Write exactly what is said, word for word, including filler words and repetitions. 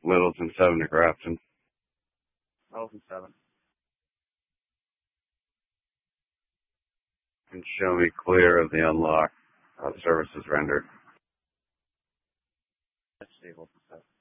Littleton seven to Grafton. Littleton seven. And show me clear of the unlock. Uh, services rendered. Let's see, Littleton seven.